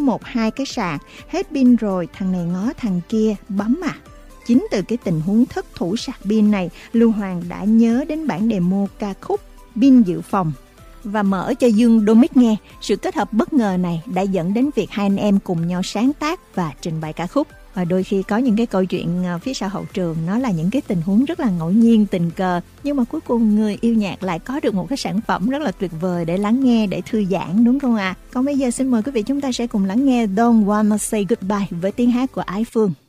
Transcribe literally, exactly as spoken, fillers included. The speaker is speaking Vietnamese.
một hai cái sạc, hết pin rồi thằng này ngó thằng kia, bấm à. Chính từ cái tình huống thất thủ sạc pin này, Lưu Hoàng đã nhớ đến bản demo ca khúc Pin Dự Phòng và mở cho Dương Domic nghe. Sự kết hợp bất ngờ này đã dẫn đến việc hai anh em cùng nhau sáng tác và trình bày ca khúc. Và đôi khi có những cái câu chuyện phía sau hậu trường, nó là những cái tình huống rất là ngẫu nhiên, tình cờ, nhưng mà cuối cùng người yêu nhạc lại có được một cái sản phẩm rất là tuyệt vời để lắng nghe, để thư giãn, đúng không ạ? À? Còn bây giờ xin mời quý vị chúng ta sẽ cùng lắng nghe Don't Wanna Say Goodbye với tiếng hát của Ái Phương.